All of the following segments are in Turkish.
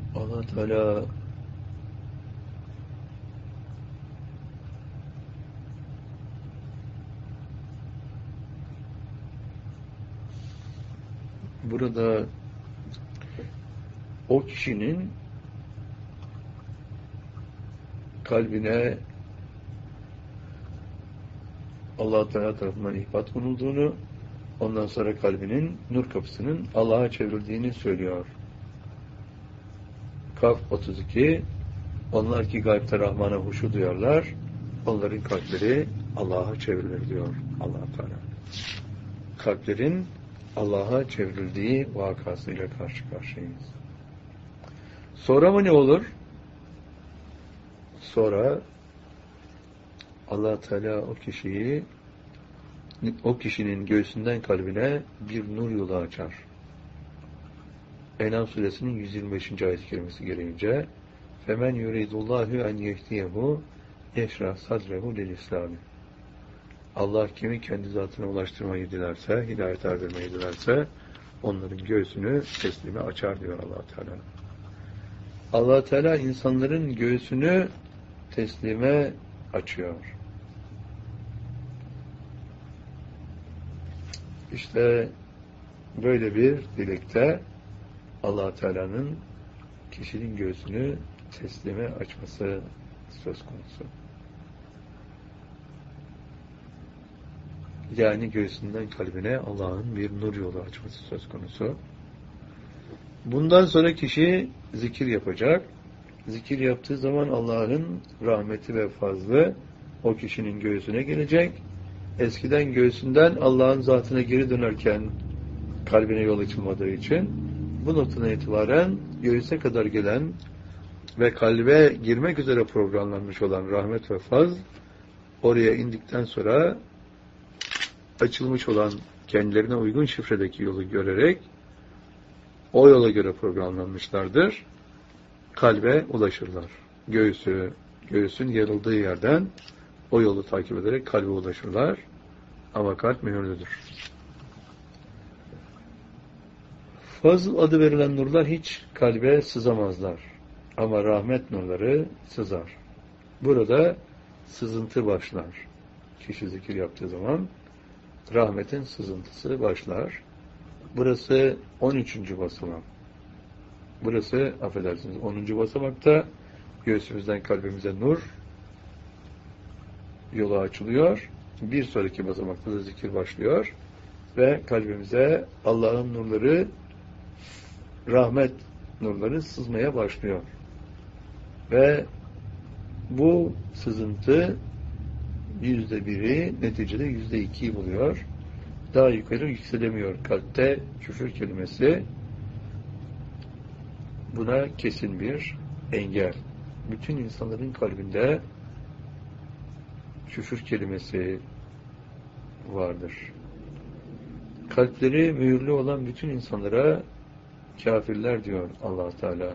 Allah Teala burada o kişinin kalbine Allah Teala tarafından ihbat konulduğunu, ondan sonra kalbinin nur kapısının Allah'a çevrildiğini söylüyor. Kaf 32. Onlar ki gaybte Rahman'a huşu duyarlar, onların kalpleri Allah'a çevrilir diyor Allah Teala. Kalplerin Allah'a çevrildiği vakasıyla karşı karşıyayız. Sonra mı ne olur? Sonra Allah Teala o kişinin göğsünden kalbine bir nur yolu açar. En'am suresinin 125. ayet-i kerimesi gereğince فَمَنْ يُرِيدُ اللّٰهُ اَنْ يَهْدِيَهُ يَشْرَحْ صَدْرَهُ لِلْاِسْلَامِ. Allah kimi kendi zatına ulaştırmayı dilerse, hidayet erdirmeyi dilerse, onların göğsünü teslime açar diyor Allah Teala. Allah Teala insanların göğsünü teslime açıyor. İşte böyle bir dilekte Allah Teala'nın kişinin göğsünü teslime açması söz konusu. Yani göğsünden kalbine Allah'ın bir nur yolu açması söz konusu. Bundan sonra kişi zikir yapacak. Zikir yaptığı zaman Allah'ın rahmeti ve fazlı o kişinin göğsüne gelecek. Eskiden göğsünden Allah'ın zatına geri dönerken kalbine yol açılmadığı için bu noktadan itibaren göğüse kadar gelen ve kalbe girmek üzere programlanmış olan rahmet ve faz oraya indikten sonra açılmış olan kendilerine uygun şifredeki yolu görerek o yola göre programlanmışlardır. Kalbe ulaşırlar. Göğsün yarıldığı yerden o yolu takip ederek kalbe ulaşırlar. Ama kalp mühürlüdür. Fazıl adı verilen nurlar hiç kalbe sızamazlar. Ama rahmet nurları sızar. Burada sızıntı başlar. Kişi zikir yaptığı zaman rahmetin sızıntısı başlar. Burası 13. basamak. Burası, affedersiniz, 10. basamakta göğsümüzden kalbimize nur yolu açılıyor. Bir sonraki basamakta da zikir başlıyor. Ve kalbimize Allah'ın nurları, rahmet nurları sızmaya başlıyor. Ve bu sızıntı %1'i neticede %2'yi buluyor. Daha yukarı yükselemiyor. Kalpte küfür kelimesi buna kesin bir engel. Bütün insanların kalbinde küfür kelimesi vardır. Kalpleri mühürlü olan bütün insanlara kafirler diyor Allah Teala.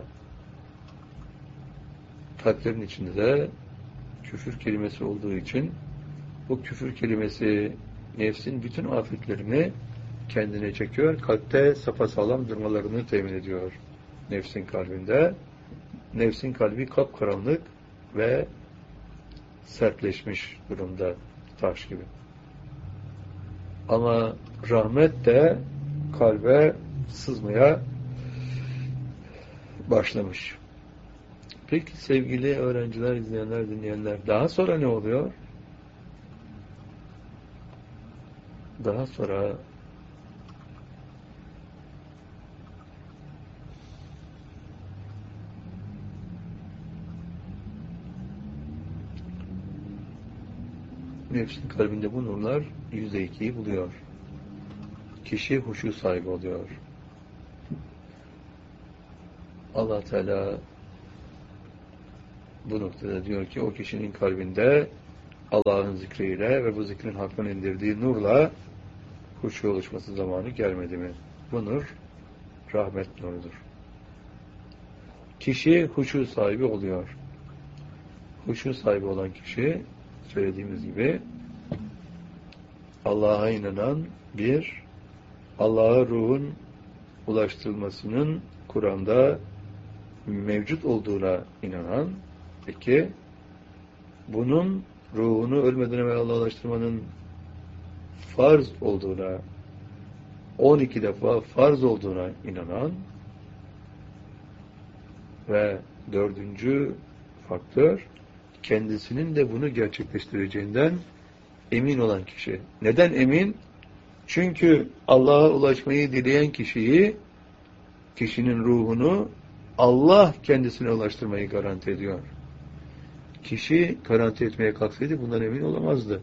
Kalplerin içinde de küfür kelimesi olduğu için bu küfür kelimesi nefsin bütün afetlerini kendine çekiyor. Kalpte sapasağlam durmalarını temin ediyor. Nefsin kalbinde. Nefsin kalbi kapkaranlık ve sertleşmiş durumda, taş gibi. Ama rahmet de kalbe sızmaya başlamış. Peki sevgili öğrenciler, izleyenler, dinleyenler, daha sonra ne oluyor? Daha sonra nefsin kalbinde bu nurlar %2'yi buluyor. Kişi huşu sahibi oluyor. Allah Teala bu noktada diyor ki o kişinin kalbinde Allah'ın zikriyle ve bu zikrin hakkın indirdiği nurla huşu oluşması zamanı gelmedi mi? Bu nur rahmet nurudur. Kişi huşu sahibi oluyor. Huşu sahibi olan kişi söylediğimiz gibi Allah'a inanan Allah'a ruhun ulaştırılmasının Kur'an'da mevcut olduğuna inanan, peki bunun ruhunu ölmeden evvel Allah'a ulaştırmanın farz olduğuna, 12 defa farz olduğuna inanan ve 4. faktör, kendisinin de bunu gerçekleştireceğinden emin olan kişi. Neden emin? Çünkü Allah'a ulaşmayı dileyen kişinin ruhunu Allah kendisine ulaştırmayı garanti ediyor. Kişi garanti etmeye kalksaydı bundan emin olamazdı.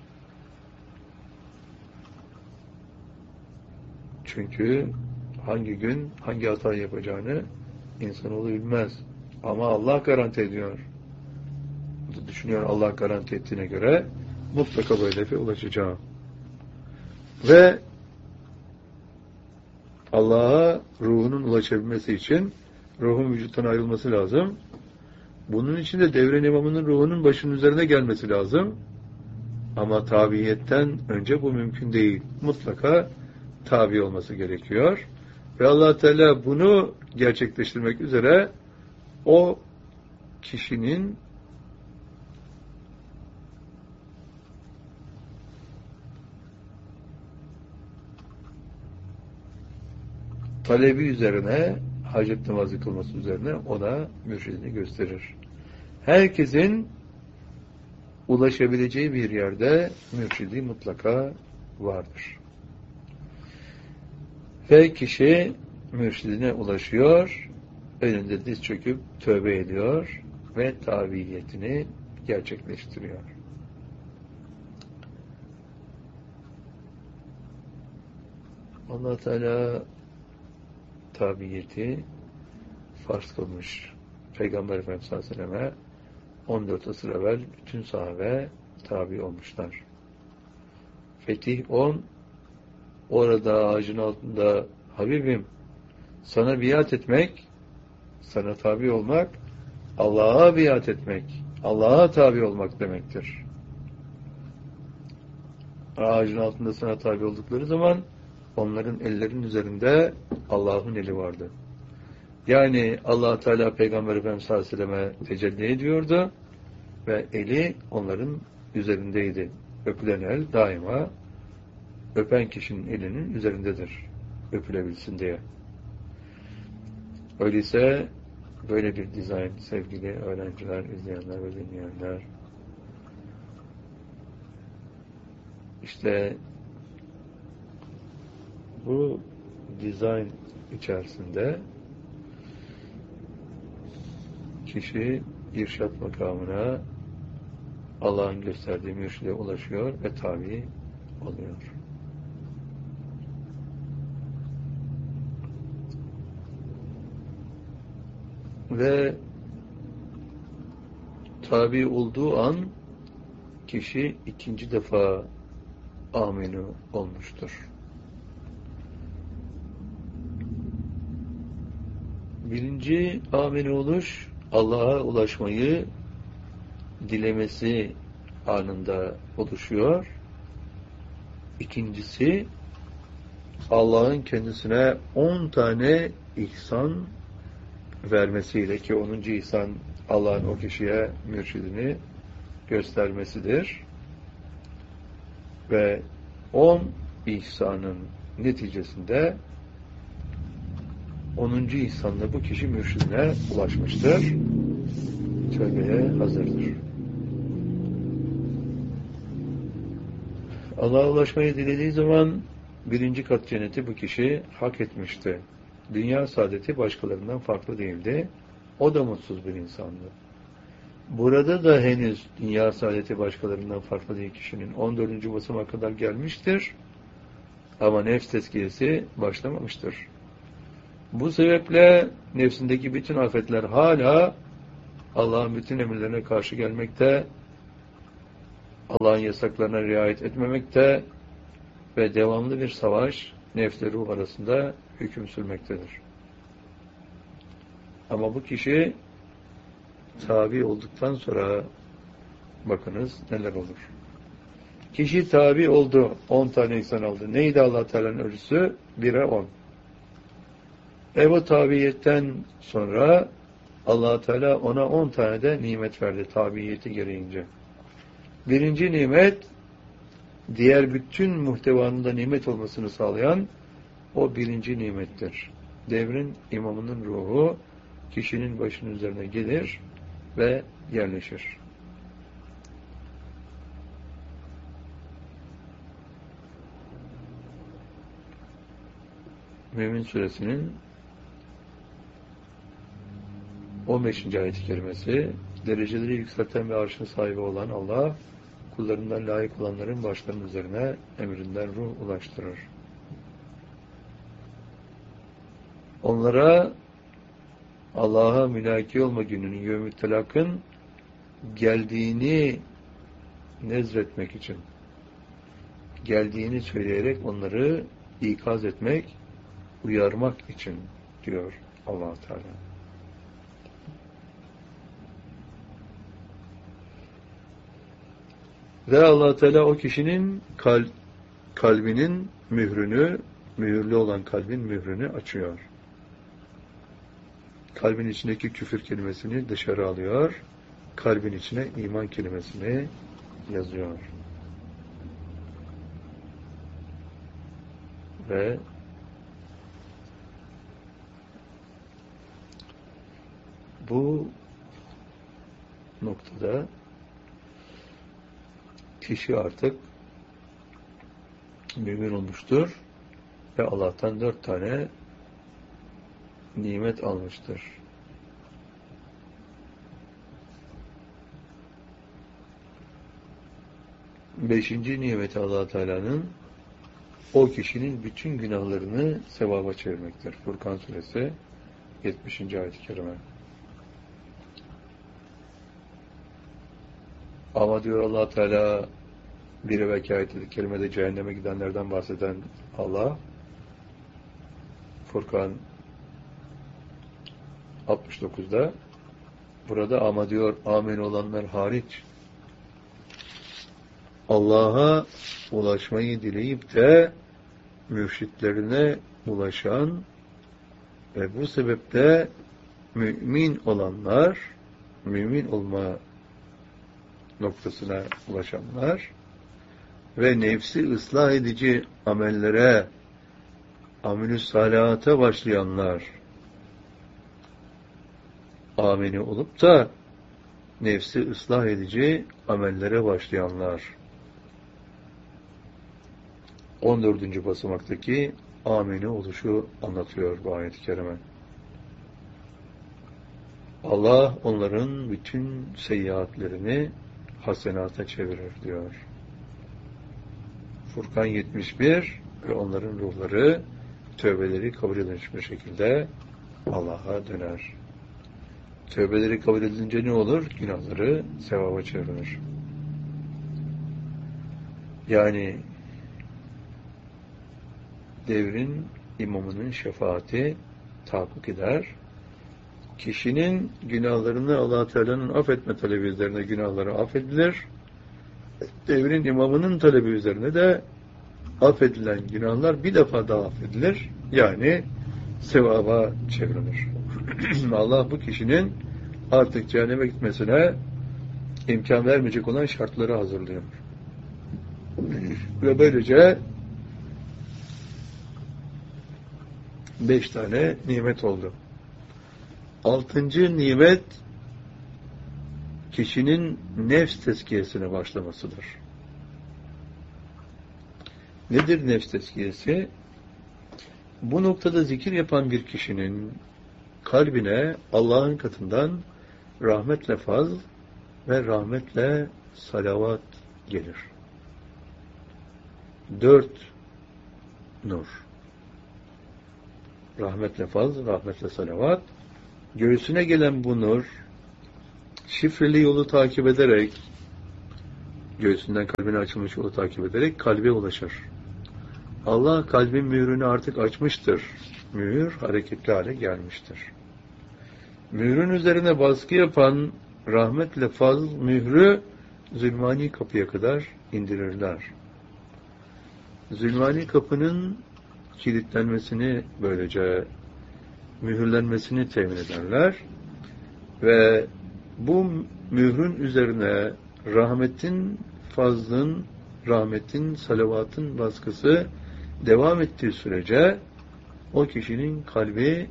Çünkü hangi gün hangi hata yapacağını insanoğlu bilmez. Ama Allah garanti ediyor. Düşünüyor, Allah garanti ettiğine göre mutlaka bu hedefe ulaşacağım. Ve Allah'a ruhunun ulaşabilmesi için ruhun vücuttan ayrılması lazım. Bunun için de devren imamının ruhunun başının üzerine gelmesi lazım. Ama tabiiyetten önce bu mümkün değil. Mutlaka tabi olması gerekiyor. Ve Allah Teala bunu gerçekleştirmek üzere o kişinin talebi üzerine, hacet namazı kılması üzerine ona mürşidini gösterir. Herkesin ulaşabileceği bir yerde mürşidi mutlaka vardır. Ve kişi mürşidine ulaşıyor, önünde diz çöküp tövbe ediyor ve tabiyetini gerçekleştiriyor. Allah Teala tabiyeti farz kılmış. Peygamber Efendimiz sallallahu aleyhi ve selleme 14 asır evvel bütün sahabe tabi olmuşlar. Fetih 10, orada ağacın altında Habibim sana biat etmek, sana tabi olmak, Allah'a biat etmek, Allah'a tabi olmak demektir. Ağacın altında sana tabi oldukları zaman onların ellerinin üzerinde Allah'ın eli vardı. Yani Allah Teala Peygamber Efendimiz sallallahu aleyhi ve selleme tecelli ediyordu ve eli onların üzerindeydi. Öpülen el daima öpen kişinin elinin üzerindedir. Öpülebilsin diye. Öyleyse böyle bir dizayn sevgili öğrenciler, izleyenler ve dinleyenler, işte bu dizayn içerisinde kişi irşat makamına Allah'ın gösterdiği mürşide ulaşıyor ve tabi oluyor. Ve tabi olduğu an kişi ikinci defa aminu olmuştur. Birinci aminu oluş, Allah'a ulaşmayı dilemesi anında oluşuyor. İkincisi, Allah'ın kendisine 10 tane ihsan vermesiyle, ki 10. ihsan Allah'ın o kişiye mürşidini göstermesidir. Ve 10 ihsanın neticesinde 10. ihsanla bu kişi mürşidine ulaşmıştır. Tövbeye hazırdır. Allah'a ulaşmayı dilediği zaman 1. kat cenneti bu kişi hak etmişti. Dünya saadeti başkalarından farklı değildi. O da mutsuz bir insandı. Burada da henüz dünya saadeti başkalarından farklı değil kişinin. 14. basamağa kadar gelmiştir. Ama nefs tezkiyesi başlamamıştır. Bu sebeple nefsindeki bütün afetler hala Allah'ın bütün emirlerine karşı gelmekte, Allah'ın yasaklarına riayet etmemekte ve devamlı bir savaş nefs-i ruh arasında hüküm sürmektedir. Ama bu kişi tabi olduktan sonra bakınız neler olur. Kişi tabi oldu, 10 tane insan aldı. Neydi Allah Teala'nın ölçüsü? 1'e 10. Bu tabiyetten sonra Allah Teala ona 10 tane de nimet verdi tabiyeti gereğince. Birinci nimet, diğer bütün muhtevanın da nimet olmasını sağlayan o birinci nimettir. Devrin imamının ruhu kişinin başının üzerine gelir ve yerleşir. Mümin Suresinin 15. ayet-i kerimesi, dereceleri yükselten ve arşın sahibi olan Allah, kullarından layık olanların başlarının üzerine emrinden ruh ulaştırır. Onlara Allah'a mülaki olma gününün yevm-i telakın geldiğini nezretmek için, geldiğini söyleyerek onları ikaz etmek, uyarmak için diyor Allah Teala. Ve Allah Teala o kişinin kalbinin mührünü, mühürlü olan kalbin mührünü açıyor. Kalbin içindeki küfür kelimesini dışarı alıyor, kalbin içine iman kelimesini yazıyor. Ve bu noktada kişi artık mümin olmuştur ve Allah'tan 4 tane nimet almıştır. Beşinci nimeti Allah Teala'nın o kişinin bütün günahlarını sevaba çevirmektir. Furkan Suresi 70. ayet-i kerime. Ama diyor Allah Teala bir evvelki ayet-i kerimede cehenneme gidenlerden bahseden Allah, Furkan 69'da burada ama diyor amin olanlar hariç Allah'a ulaşmayı dileyip de mürşitlerine ulaşan ve bu sebeple mümin olanlar, mümin olma noktasına ulaşanlar ve nefsi ıslah edici amellere, amel-ü salihata başlayanlar, amini olup da nefsi ıslah edici amellere başlayanlar. 14. basamaktaki amini oluşu anlatıyor bu ayet-i kerime. Allah onların bütün seyyiatlerini hasenata çevirir diyor. Furkan 71 ve onların ruhları tövbeleri kabul edilmiş bir şekilde Allah'a döner. Tövbeleri kabul edilince ne olur? Günahları sevaba çevrilir. Yani devrin imamının şefaati tahakkuk eder. Kişinin günahlarını Allah Teala'nın affetme talebi üzerine günahları affedilir. Devrin imamının talebi üzerine de affedilen günahlar bir defa daha affedilir. Yani sevaba çevrilir. Allah bu kişinin artık cehenneme gitmesine imkan vermeyecek olan şartları hazırlıyor. Ve böylece 5 tane nimet oldu. 6. nimet kişinin nefs tezkiyesine başlamasıdır. Nedir nefs tezkiyesi? Bu noktada zikir yapan bir kişinin kalbine Allah'ın katından rahmetle fazl ve rahmetle salavat gelir. 4 nur. Rahmetle fazl, rahmetle salavat. Göğsüne gelen bu nur şifreli yolu takip ederek, göğsünden kalbine açılmış yolu takip ederek kalbe ulaşır. Allah kalbin mührünü artık açmıştır. Mühür hareketli hale gelmiştir. Mührün üzerine baskı yapan rahmetle fazl mührü zulmani kapıya kadar indirirler. Zulmani kapının kilitlenmesini böylece mühürlenmesini temin ederler. Ve bu mührün üzerine rahmetin, fazlın, rahmetin, salavatın baskısı devam ettiği sürece o kişinin kalbi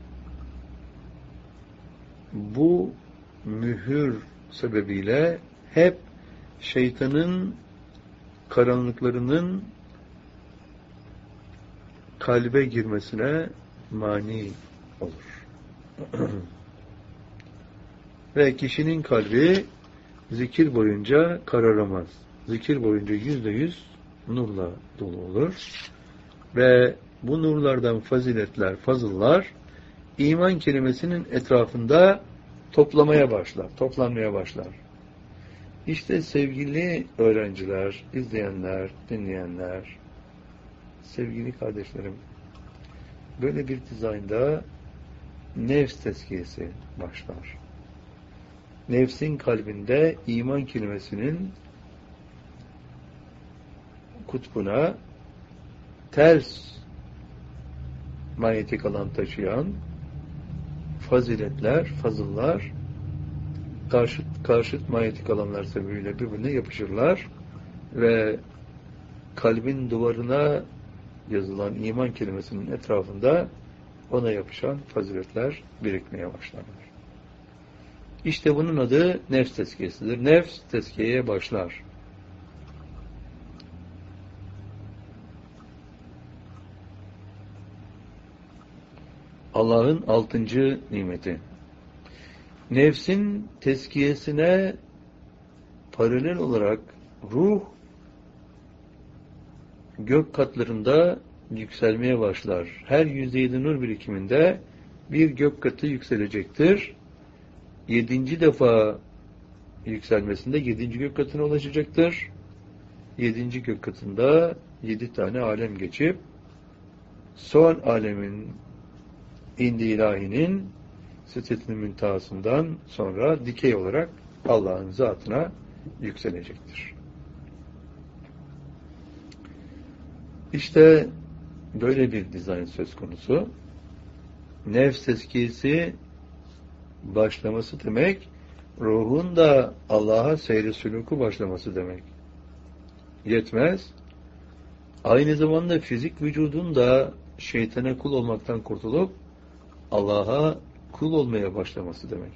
bu mühür sebebiyle hep şeytanın karanlıklarının kalbe girmesine mani olur. Ve kişinin kalbi zikir boyunca kararamaz. Zikir boyunca %100 nurla dolu olur. Ve bu nurlardan faziletler, fazıllar iman kelimesinin etrafında toplanmaya başlar. İşte sevgili öğrenciler, izleyenler, dinleyenler, sevgili kardeşlerim, böyle bir dizaynda nefs tezkiyesi başlar. Nefsin kalbinde iman kelimesinin kutbuna ters manyetik alan taşıyan faziletler, fazıllar karşıt manyetik alanlar sebebiyle birbirine yapışırlar ve kalbin duvarına yazılan iman kelimesinin etrafında ona yapışan faziletler birikmeye başlarlar. İşte bunun adı nefs tezkiyesidir. Nefs tezkiyeye başlar. Allah'ın 6. nimeti. Nefsin tezkiyesine paralel olarak ruh gök katlarında yükselmeye başlar. Her %7 nur birikiminde bir gök katı yükselecektir. 7. defa yükselmesinde 7. gök katına ulaşacaktır. 7. gök katında 7 tane alem geçip son alemin indi ilahinin Sidret-i Müntehası'ndan sonra dikey olarak Allah'ın zatına yükselecektir. İşte böyle bir dizayn söz konusu. Nefs tezkiyesi başlaması demek, ruhun da Allah'a seyri sülûku başlaması demek. Yetmez. Aynı zamanda fizik vücudun da şeytana kul olmaktan kurtulup Allah'a kul olmaya başlaması demek.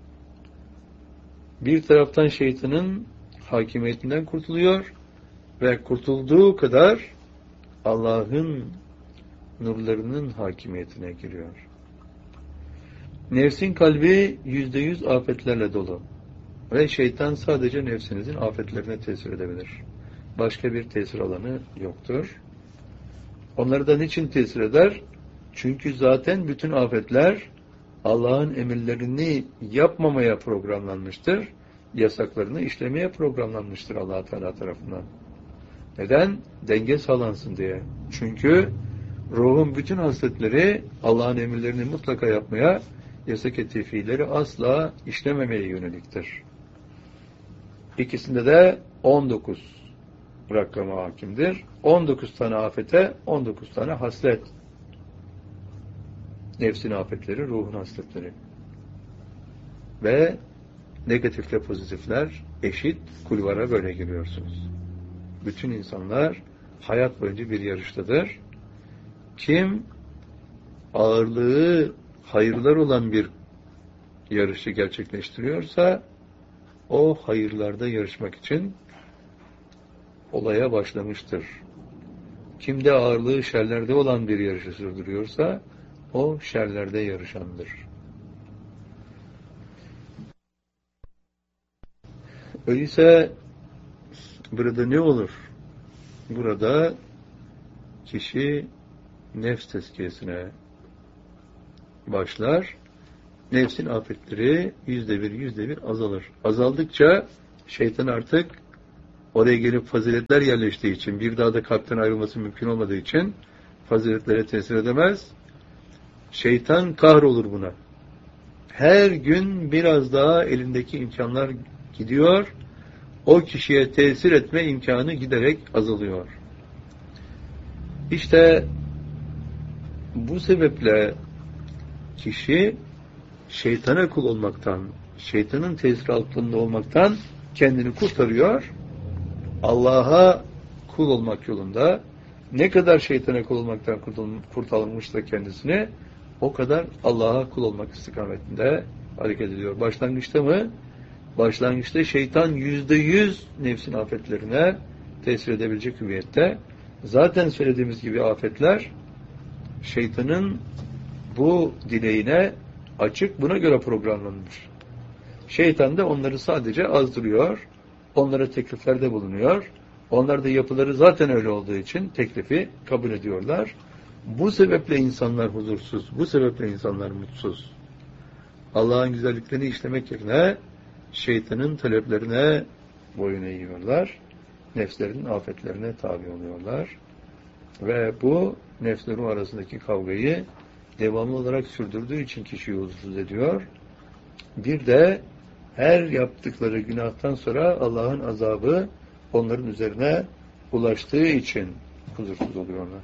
Bir taraftan şeytanın hakimiyetinden kurtuluyor ve kurtulduğu kadar Allah'ın nurlarının hakimiyetine giriyor. Nefsin kalbi %100 afetlerle dolu ve şeytan sadece nefsinizin afetlerine tesir edebilir. Başka bir tesir alanı yoktur. Onları da niçin tesir eder? Çünkü zaten bütün afetler Allah'ın emirlerini yapmamaya programlanmıştır. Yasaklarını işlemeye programlanmıştır Allah Teala tarafından. Neden? Denge sağlansın diye. Çünkü ruhun bütün hasletleri Allah'ın emirlerini mutlaka yapmaya, yasak ettiği fiilleri asla işlememeye yöneliktir. İkisinde de 19 rakamı hakimdir. 19 tane afete 19 tane haslet. Nefsin afetleri, ruhun hasletleri. Ve negatifle pozitifler eşit kulvara böyle giriyorsunuz. Bütün insanlar hayat boyunca bir yarıştadır. Kim ağırlığı hayırlar olan bir yarışı gerçekleştiriyorsa o hayırlarda yarışmak için olaya başlamıştır. Kim de ağırlığı şerlerde olan bir yarışı sürdürüyorsa o şerlerde yarışandır. Öyleyse burada ne olur? Burada kişi nefs tezkiyesine başlar. Nefsin afetleri %1 azalır. Azaldıkça şeytan artık oraya gelip faziletler yerleştiği için, bir daha da kalpten ayrılması mümkün olmadığı için faziletlere tesir edemez. Şeytan kahrolur buna. Her gün biraz daha elindeki imkanlar gidiyor. O kişiye tesir etme imkanı giderek azalıyor. İşte bu sebeple kişi şeytana kul olmaktan, şeytanın tesiri altında olmaktan kendini kurtarıyor. Allah'a kul olmak yolunda ne kadar şeytana kul olmaktan kurtarılmışsa kendisini, o kadar Allah'a kul olmak istikametinde hareket ediyor. Başlangıçta mı? Başlangıçta şeytan %100 nefsin afetlerine tesir edebilecek hüviyette. Zaten söylediğimiz gibi afetler şeytanın bu dileğine açık, buna göre programlanmış. Şeytan da onları sadece azdırıyor, onlara tekliflerde bulunuyor. Onlar da yapıları zaten öyle olduğu için teklifi kabul ediyorlar. Bu sebeple insanlar huzursuz, bu sebeple insanlar mutsuz. Allah'ın güzelliklerini işlemek yerine şeytanın taleplerine boyun eğiyorlar. Nefslerinin afetlerine tabi oluyorlar. Ve bu nefsleri arasındaki kavgayı devamlı olarak sürdürdüğü için kişiyi huzursuz ediyor. Bir de her yaptıkları günahtan sonra Allah'ın azabı onların üzerine ulaştığı için huzursuz oluyorlar.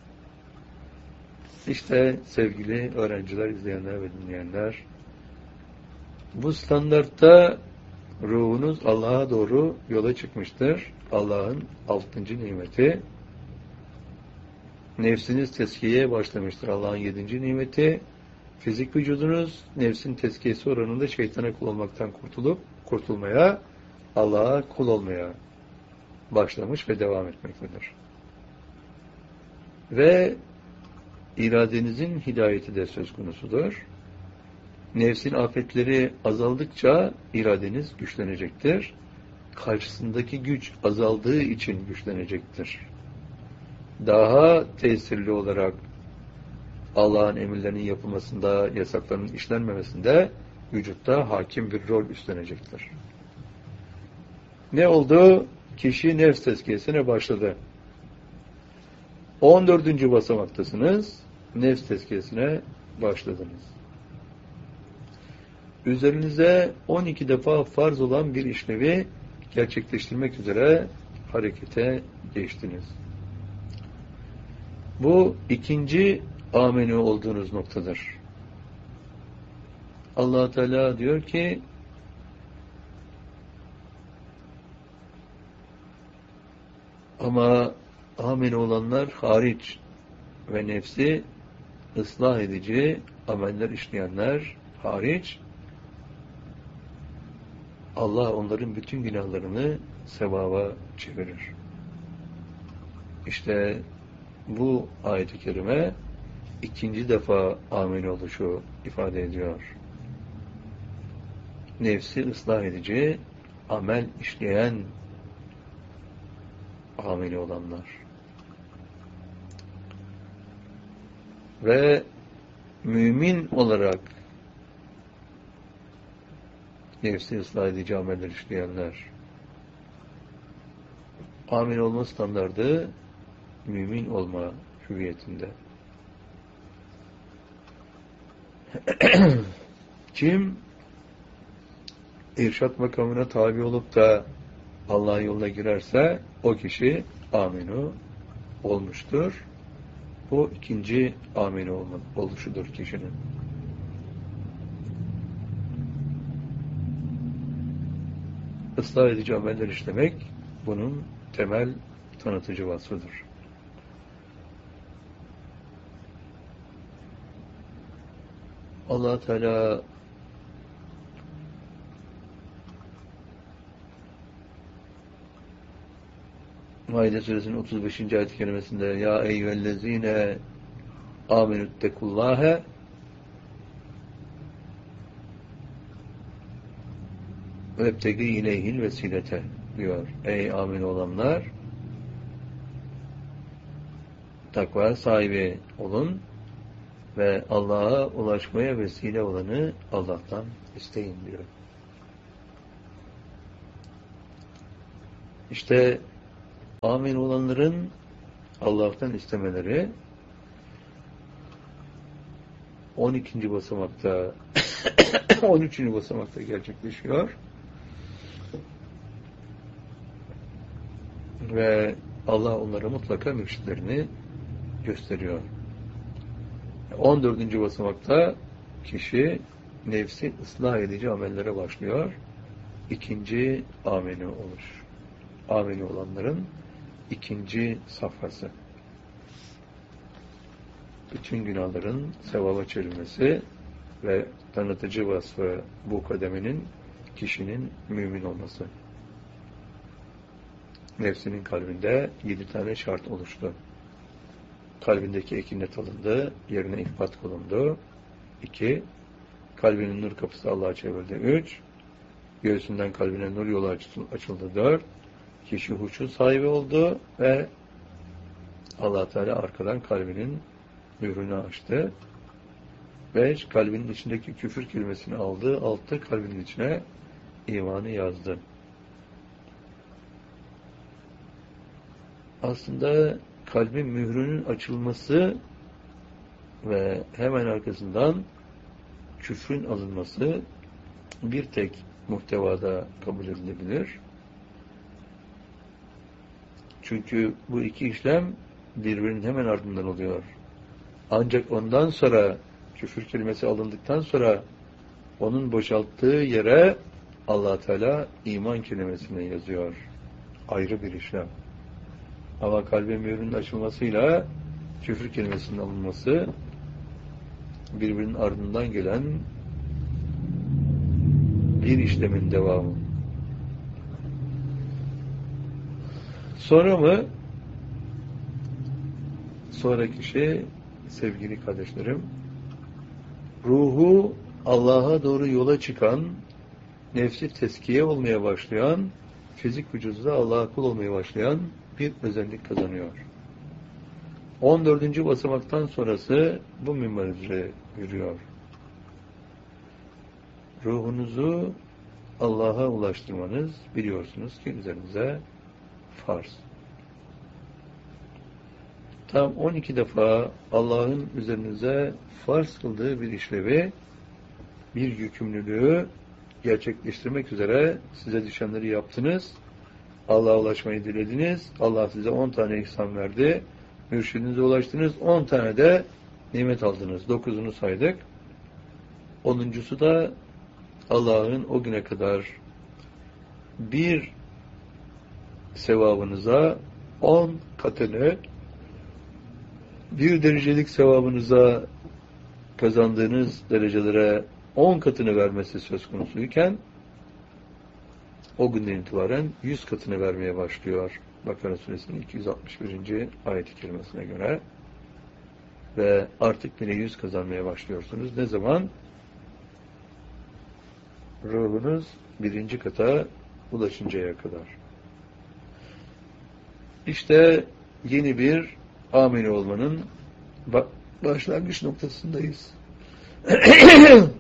İşte sevgili öğrenciler, izleyenler ve dinleyenler, bu standartta ruhunuz Allah'a doğru yola çıkmıştır. Allah'ın 6. nimeti. Nefsiniz tezkiyeye başlamıştır. Allah'ın 7. nimeti. Fizik vücudunuz nefsin tezkiyesi oranında şeytana kul olmaktan kurtulmaya, Allah'a kul olmaya başlamış ve devam etmektedir. Ve iradenizin hidayeti de söz konusudur. Nefsin afetleri azaldıkça iradeniz güçlenecektir. Karşısındaki güç azaldığı için güçlenecektir. Daha tesirli olarak Allah'ın emirlerinin yapılmasında, yasaklarının işlenmemesinde vücutta hakim bir rol üstlenecektir. Ne oldu? Kişi nefs tezkiyesine başladı. 14. basamaktasınız. Nefs tezkiyesine başladınız. Üzerinize 12 defa farz olan bir işlevi gerçekleştirmek üzere harekete geçtiniz. Bu ikinci ameni olduğunuz noktadır. Allah Teala diyor ki ama ameni olanlar hariç ve nefsi ıslah edici ameller işleyenler hariç Allah onların bütün günahlarını sevaba çevirir. İşte bu ayet-i kerime ikinci defa ameni oluşu ifade ediyor. Nefsi ıslah edici, amel işleyen ameni olanlar. Ve mümin olarak nefsi ıslah edici ameller işleyenler. Amin olma standardı mümin olma hüviyetinde. Kim irşat makamına tabi olup da Allah'ın yoluna girerse o kişi aminu olmuştur. Bu ikinci aminu oluşudur kişinin. Islah edici ameller işlemek bunun temel tanıtıcı vasfıdır. Allah Teala Maide suresinin 35. ayet-i kerimesinde ya eyyühellezine amenüttekullâhe vebtegi ileyhil vesilete diyor. Ey amin olanlar, takva sahibi olun ve Allah'a ulaşmaya vesile olanı Allah'tan isteyin diyor. İşte amin olanların Allah'tan istemeleri 12. basamakta 13. basamakta gerçekleşiyor. Ve Allah onlara mutlaka mürşitlerini gösteriyor. 14. basamakta kişi nefsi ıslah edici amellere başlıyor. İkinci ameni olur. Ameni olanların ikinci safhası. Bütün günahların sevaba çevrilmesi ve tanıtıcı vasfı bu kademenin kişinin mümin olması. Nefsinin kalbinde 7 tane şart oluştu. Kalbindeki ekinet alındı, yerine ihbat konuldu. 2. Kalbinin nur kapısı Allah'a çevrildi. 3. Göğsünden kalbine nur yolu açıldı. 4. Kişi huşu sahibi oldu ve Allah Teala arkadan kalbinin mührünü açtı. 5. Kalbinin içindeki küfür kelimesini aldı. 6. Kalbinin içine imanı yazdı. Aslında kalbin mührünün açılması ve hemen arkasından küfrün alınması bir tek muhtevada kabul edilebilir. Çünkü bu iki işlem birbirinin hemen ardından oluyor. Ancak ondan sonra küfür kelimesi alındıktan sonra onun boşalttığı yere Allah Teala iman kelimesini yazıyor. Ayrı bir işlem. Ama kalbin mührünün açılmasıyla küfür kelimesinin alınması birbirinin ardından gelen bir işlemin devamı. Sonra mı? Sonraki şey sevgili kardeşlerim, ruhu Allah'a doğru yola çıkan, nefsi teskiye olmaya başlayan, fizik vücudunda Allah'a kul olmaya başlayan bir özellik kazanıyor. 14. basamaktan sonrası bu minval üzere yürüyor. Ruhunuzu Allah'a ulaştırmanız biliyorsunuz ki üzerinize farz. Tam 12 defa Allah'ın üzerinize farz kıldığı bir işlevi, bir yükümlülüğü gerçekleştirmek üzere size düşenleri yaptınız. Allah'a ulaşmayı dilediniz. Allah size 10 tane ihsan verdi. Mürşidinize ulaştınız. 10 tane de nimet aldınız. 9'unu saydık. 10'uncusu da Allah'ın o güne kadar bir sevabınıza 10 katını, bir derecelik sevabınıza kazandığınız derecelere 10 katını vermesi söz konusuyken o günden itibaren 100 katını vermeye başlıyor. Bakara Suresinin 261. ayet-i kerimesine göre. Ve artık yine 100 kazanmaya başlıyorsunuz. Ne zaman? Ruhunuz 1. kata ulaşıncaya kadar. İşte yeni bir ameli olmanın başlangıç noktasındayız.